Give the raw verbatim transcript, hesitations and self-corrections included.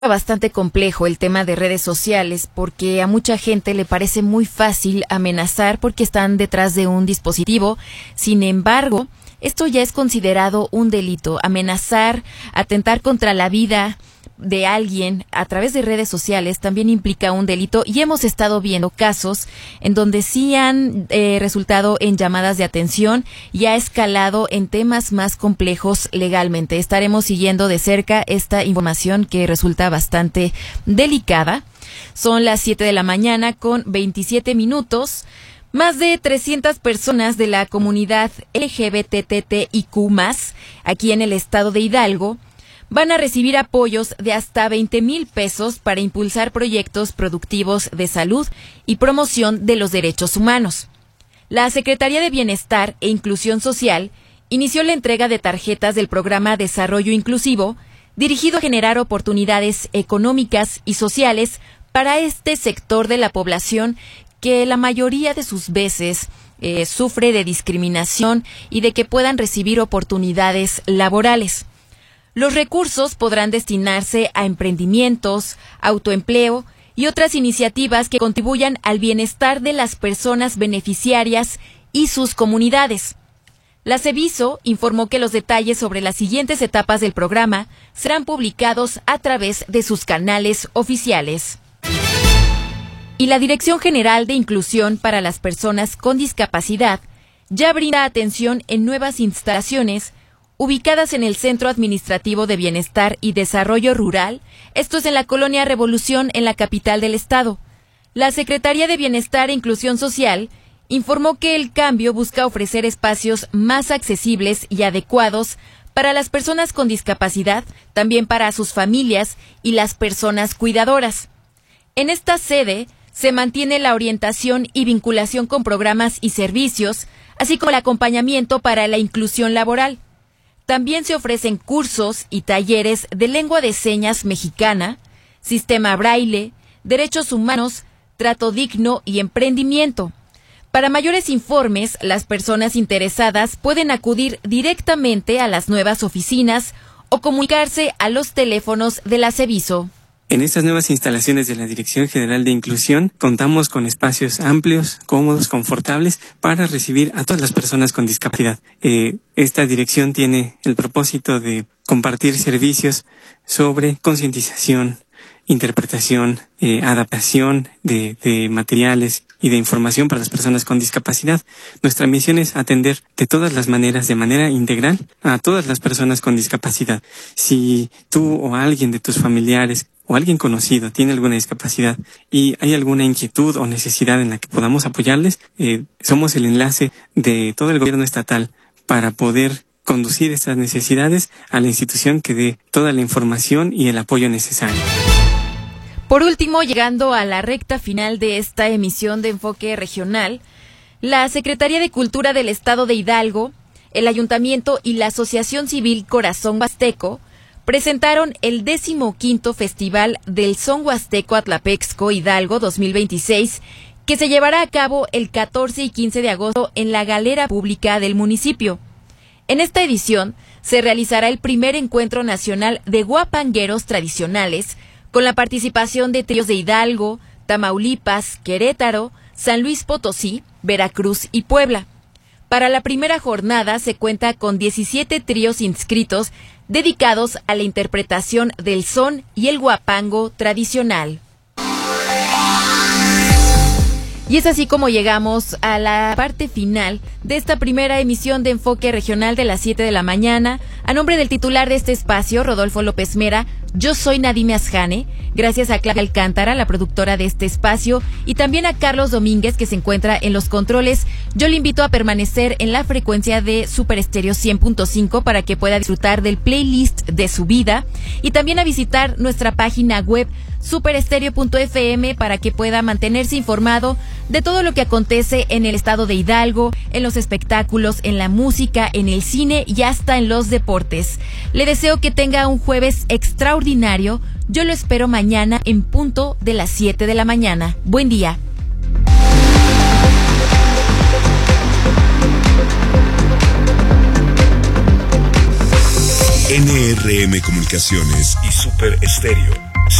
Bastante complejo el tema de redes sociales porque a mucha gente le parece muy fácil amenazar porque están detrás de un dispositivo. Sin embargo, esto ya es considerado un delito. Amenazar, atentar contra la vida de alguien a través de redes sociales también implica un delito, y hemos estado viendo casos en donde sí han eh, resultado en llamadas de atención y ha escalado en temas más complejos legalmente. Estaremos siguiendo de cerca esta información que resulta bastante delicada. Son las siete de la mañana con veintisiete minutos. Más de trescientas personas de la comunidad L G B T T I Q más, aquí en el estado de Hidalgo, van a recibir apoyos de hasta veinte mil pesos para impulsar proyectos productivos de salud y promoción de los derechos humanos. La Secretaría de Bienestar e Inclusión Social inició la entrega de tarjetas del programa Desarrollo Inclusivo, dirigido a generar oportunidades económicas y sociales para este sector de la población que la mayoría de sus veces eh, sufre de discriminación y de que puedan recibir oportunidades laborales. Los recursos podrán destinarse a emprendimientos, autoempleo y otras iniciativas que contribuyan al bienestar de las personas beneficiarias y sus comunidades. La Ceviso informó que los detalles sobre las siguientes etapas del programa serán publicados a través de sus canales oficiales. Y la Dirección General de Inclusión para las Personas con Discapacidad ya brinda atención en nuevas instalaciones ubicadas en el Centro Administrativo de Bienestar y Desarrollo Rural, esto es en la Colonia Revolución, en la capital del estado. La Secretaría de Bienestar e Inclusión Social informó que el cambio busca ofrecer espacios más accesibles y adecuados para las personas con discapacidad, también para sus familias y las personas cuidadoras. En esta sede se mantiene la orientación y vinculación con programas y servicios, así como el acompañamiento para la inclusión laboral. También se ofrecen cursos y talleres de lengua de señas mexicana, sistema braille, derechos humanos, trato digno y emprendimiento. Para mayores informes, las personas interesadas pueden acudir directamente a las nuevas oficinas o comunicarse a los teléfonos de la Ceviso. En estas nuevas instalaciones de la Dirección General de Inclusión contamos con espacios amplios, cómodos, confortables para recibir a todas las personas con discapacidad. Eh, esta dirección tiene el propósito de compartir servicios sobre concientización, interpretación, eh, adaptación de, de materiales y de información para las personas con discapacidad. Nuestra misión es atender de todas las maneras, de manera integral, a todas las personas con discapacidad. Si tú o alguien de tus familiares o alguien conocido tiene alguna discapacidad y hay alguna inquietud o necesidad en la que podamos apoyarles, eh, somos el enlace de todo el gobierno estatal para poder conducir estas necesidades a la institución que dé toda la información y el apoyo necesario. Por último, llegando a la recta final de esta emisión de Enfoque Regional, la Secretaría de Cultura del Estado de Hidalgo, el Ayuntamiento y la Asociación Civil Corazón Huasteco presentaron el decimoquinto Festival del Son Huasteco Atlapexco Hidalgo dos mil veintiséis, que se llevará a cabo el catorce y quince de agosto en la galera pública del municipio. En esta edición se realizará el primer encuentro nacional de guapangueros tradicionales, con la participación de tríos de Hidalgo, Tamaulipas, Querétaro, San Luis Potosí, Veracruz y Puebla. Para la primera jornada se cuenta con diecisiete tríos inscritos dedicados a la interpretación del son y el guapango tradicional. Y es así como llegamos a la parte final de esta primera emisión de Enfoque Regional de las siete de la mañana. A nombre del titular de este espacio, Rodolfo López Mera, yo soy Nadime Asjane. Gracias a Clara Alcántara, la productora de este espacio, y también a Carlos Domínguez, que se encuentra en los controles. Yo le invito a permanecer en la frecuencia de Super Estéreo cien punto cinco para que pueda disfrutar del playlist de su vida, y también a visitar nuestra página web superestereo punto f m para que pueda mantenerse informado de todo lo que acontece en el estado de Hidalgo, en los espectáculos, en la música, en el cine y hasta en los deportes. Le deseo que tenga un jueves extraordinario. Yo lo espero mañana en punto de las siete de la mañana. Buen día. N R M Comunicaciones y Super Estéreo